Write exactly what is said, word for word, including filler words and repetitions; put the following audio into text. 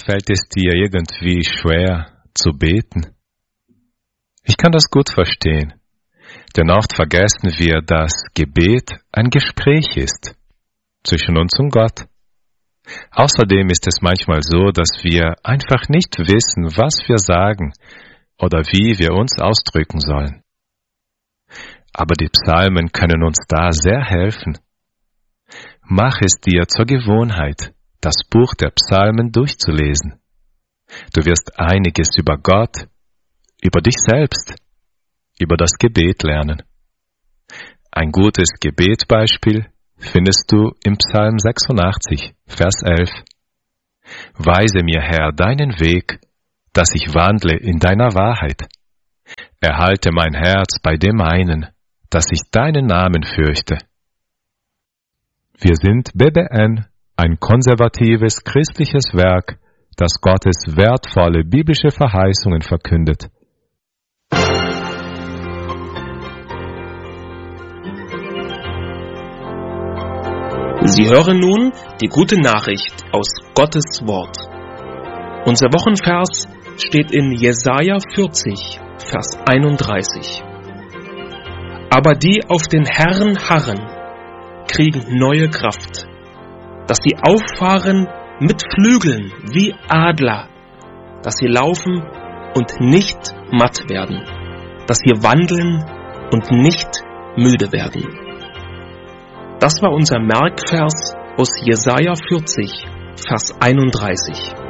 fällt es dir irgendwie schwer zu beten? Ich kann das gut verstehen, denn oft vergessen wir, dass Gebet ein Gespräch ist zwischen uns und Gott. Außerdem ist es manchmal so, dass wir einfach nicht wissen, was wir sagen oder wie wir uns ausdrücken sollen. Aber die Psalmen können uns da sehr helfen. Mach es dir zur Gewohnheit, das Buch der Psalmen durchzulesen. Du wirst einiges über Gott, über dich selbst, über das Gebet lernen. Ein gutes Gebetbeispiel findest du im Psalm sechsundachtzig, Vers elf. Weise mir, Herr, deinen Weg, dass ich wandle in deiner Wahrheit. Erhalte mein Herz bei dem einen, dass ich deinen Namen fürchte. Wir sind B B N, ein konservatives christliches Werk, das Gottes wertvolle biblische Verheißungen verkündet. Sie hören nun die gute Nachricht aus Gottes Wort. Unser Wochenvers steht in Jesaja vierzig, Vers einunddreißig. Aber die auf den Herrn harren, kriegen neue Kraft, dass sie auffahren mit Flügeln wie Adler, dass sie laufen und nicht matt werden, dass sie wandeln und nicht müde werden. Das war unser Merkvers aus Jesaja vierzig, Vers einunddreißig.